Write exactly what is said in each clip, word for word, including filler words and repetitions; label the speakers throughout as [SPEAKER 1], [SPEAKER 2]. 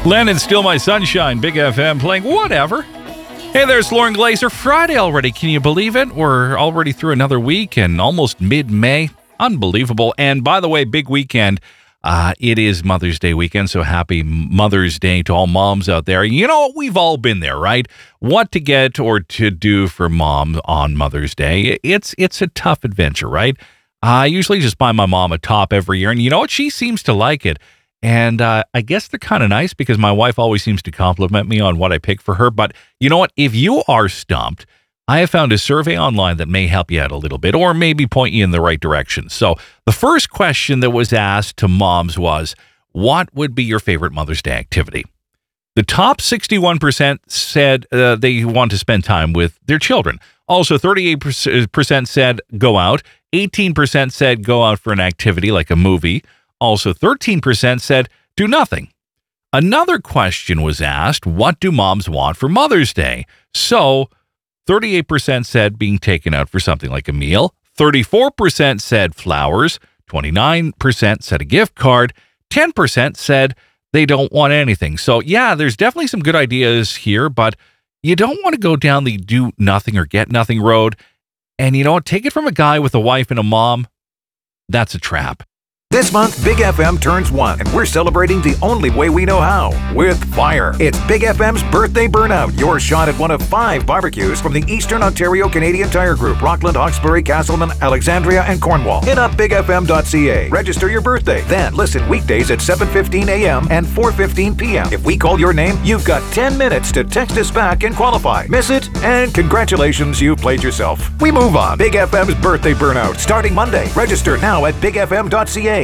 [SPEAKER 1] Len and Still My Sunshine, Big F M playing whatever. Hey, there's Lauren Glazer. Friday already, can you believe it? We're already through another week and almost mid-May. Unbelievable. And by the way, big weekend. Uh, it is Mother's Day weekend, so happy Mother's Day to all moms out there. You know, we've all been there, right? What to get or to do for mom on Mother's Day. It's it's a tough adventure, right? I usually just buy my mom a top every year, and you know what? She seems to like it. And uh, I guess they're kind of nice because my wife always seems to compliment me on what I pick for her. But you know what? If you are stumped, I have found a survey online that may help you out a little bit or maybe point you in the right direction. So the first question that was asked to moms was, what would be your favorite Mother's Day activity? The top sixty-one percent said uh, they want to spend time with their children. Also, thirty-eight percent said go out. eighteen percent said go out for an activity like a movie. Also, thirteen percent said do nothing. Another question was asked, what do moms want for Mother's Day? So, thirty-eight percent said being taken out for something like a meal. thirty-four percent said flowers. twenty-nine percent said a gift card. ten percent said they don't want anything. So, yeah, there's definitely some good ideas here, but you don't want to go down the do nothing or get nothing road. And you know what? Take it from a guy with a wife and a mom. That's a trap.
[SPEAKER 2] This month, Big F M turns one, and we're celebrating the only way we know how, with fire. It's Big F M's Birthday Burnout, your shot at one of five barbecues from the Eastern Ontario Canadian Tire Group, Rockland, Hawkesbury, Castleman, Alexandria, and Cornwall. Hit up big f m dot c a. Register your birthday. Then listen weekdays at seven fifteen a m and four fifteen p m If we call your name, you've got ten minutes to text us back and qualify. Miss it, and congratulations, you've played yourself. We move on. Big F M's Birthday Burnout, starting Monday. Register now at big f m dot c a.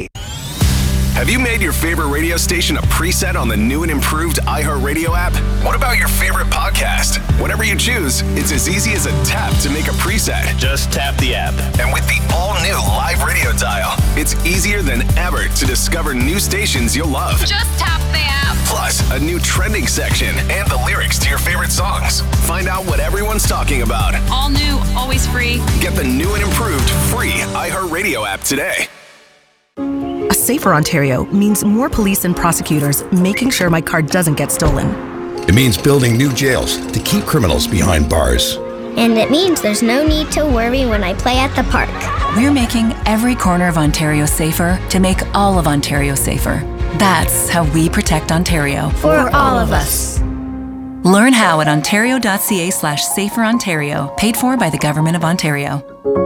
[SPEAKER 3] Have you made your favorite radio station a preset on the new and improved iHeartRadio app? What about your favorite podcast? Whatever you choose, it's as easy as a tap to make a preset.
[SPEAKER 4] Just tap the app.
[SPEAKER 3] And with the all-new live radio dial, it's easier than ever to discover new stations you'll love.
[SPEAKER 5] Just tap the app.
[SPEAKER 3] Plus, a new trending section and the lyrics to your favorite songs. Find out what everyone's talking about.
[SPEAKER 5] All new, always free.
[SPEAKER 3] Get the new and improved free iHeartRadio app today.
[SPEAKER 6] A safer Ontario means more police and prosecutors making sure my car doesn't get stolen.
[SPEAKER 7] It means building new jails to keep criminals behind bars.
[SPEAKER 8] And it means there's no need to worry when I play at the park.
[SPEAKER 9] We're making every corner of Ontario safer to make all of Ontario safer. That's how we protect Ontario.
[SPEAKER 8] For, For all, all of us.
[SPEAKER 9] Learn how at ontario.ca slash safer Ontario. Paid for by the Government of Ontario.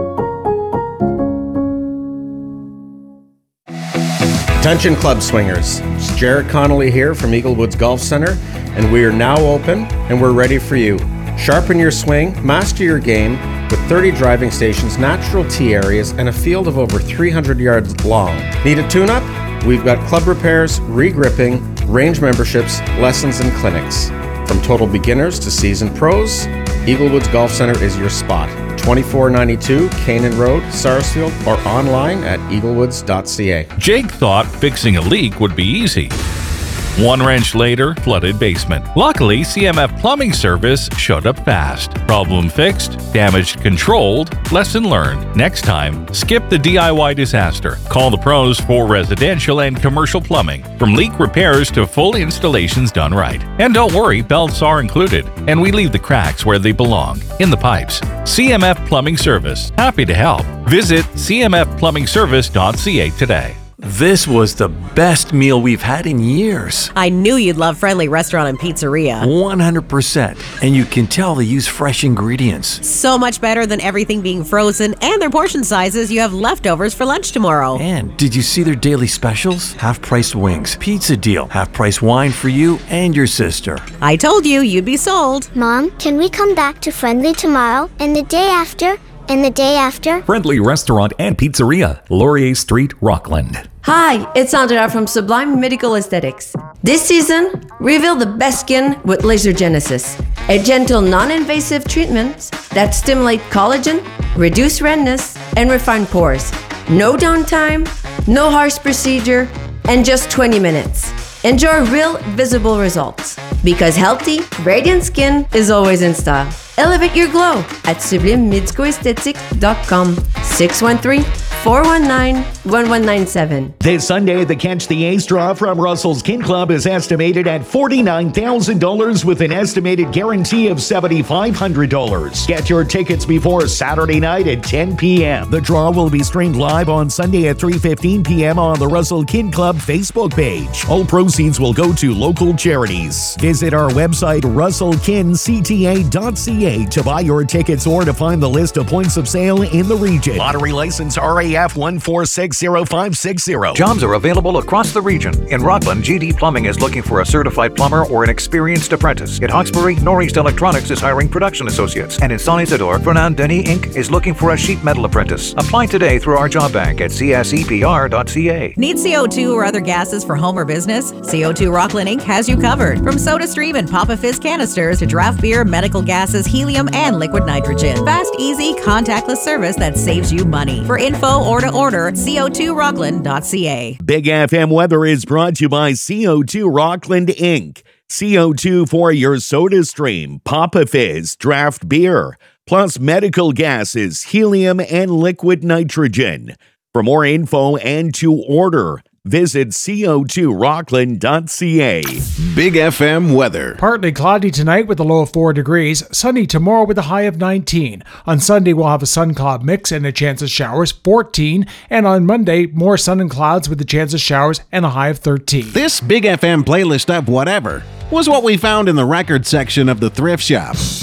[SPEAKER 10] Attention club swingers, it's Jared Connolly here from Eagle Woods Golf Center, and we are now open and we're ready for you. Sharpen your swing, master your game with thirty driving stations, natural tee areas, and a field of over three hundred yards long. Need a tune-up? We've got club repairs, re-gripping, range memberships, lessons, and clinics. From total beginners to seasoned pros, Eagle Woods Golf Center is your spot. twenty-four ninety-two Canaan Road, Sarsfield, or online at eaglewoods dot c a.
[SPEAKER 1] Jake thought fixing a leak would be easy. One wrench later, flooded basement. Luckily, C M F Plumbing Service showed up fast. Problem fixed, damage controlled, lesson learned. Next time, skip the D I Y disaster. Call the pros for residential and commercial plumbing, from leak repairs to full installations done right. And don't worry, belts are included, and we leave the cracks where they belong, in the pipes. C M F Plumbing Service, happy to help. Visit c m f plumbing service dot c a today.
[SPEAKER 11] This was the best meal we've had in years.
[SPEAKER 12] I knew you'd love Friendly Restaurant and Pizzeria.
[SPEAKER 11] one hundred percent. And you can tell they use fresh ingredients.
[SPEAKER 12] So much better than everything being frozen, and their portion sizes you have leftovers for lunch tomorrow.
[SPEAKER 11] And did you see their daily specials? Half-price wings, pizza deal, half-price wine for you and your sister.
[SPEAKER 12] I told you you'd be sold.
[SPEAKER 8] Mom, can we come back to Friendly tomorrow and the day after? And the day after?
[SPEAKER 13] Friendly Restaurant and Pizzeria, Laurier Street, Rockland.
[SPEAKER 14] Hi, it's Andrea from Sublime Medical Aesthetics. This season, reveal the best skin with Laser Genesis, a gentle, non-invasive treatment that stimulates collagen, reduce redness, and refine pores. No downtime, no harsh procedure, and just twenty minutes. Enjoy real, visible results. Because healthy, radiant skin is always in style. Elevate your glow at sublime medico aesthetics dot com. six one three, four one nine, one one nine seven.
[SPEAKER 4] This Sunday, the Catch the Ace draw from Russell's Kin Club is estimated at forty-nine thousand dollars with an estimated guarantee of seven thousand five hundred dollars. Get your tickets before Saturday night at ten p.m. The draw will be streamed live on Sunday at three fifteen p.m. on the Russell Kin Club Facebook page. All proceeds will go to local charities. Visit our website, russell kin c t a dot c a, to buy your tickets or to find the list of points of sale in the region. Lottery license R A F one four six zero five six zero.
[SPEAKER 2] Jobs are available across the region. In Rockland, G D Plumbing is looking for a certified plumber or an experienced apprentice. At Hawkesbury, Northeast Electronics is hiring production associates. And in Saint Isidore, Fernand Denis Incorporated is looking for a sheet metal apprentice. Apply today through our job bank at c s e p r dot c a.
[SPEAKER 15] Need C O two or other gases for home or business? C O two Rockland Incorporated has you covered. From SodaStream and Papa Fizz canisters to draft beer, medical gases, helium, and liquid nitrogen. Fast, easy, contactless service that saves you money. For info or to order, c o two rockland dot c a.
[SPEAKER 4] Big F M weather is brought to you by C O two Rockland Incorporated. C O two for your SodaStream, Papa Fizz, draft beer, plus medical gases, helium, and liquid nitrogen. For more info and to order, visit c o two rockland dot c a.
[SPEAKER 16] Big F M weather.
[SPEAKER 17] Partly cloudy tonight with a low of four degrees. Sunny tomorrow with a high of nineteen. On Sunday, we'll have a sun-cloud mix and a chance of showers, fourteen. And on Monday, more sun and clouds with a chance of showers and a high of thirteen.
[SPEAKER 16] This Big F M playlist of whatever was what we found in the record section of the thrift shop.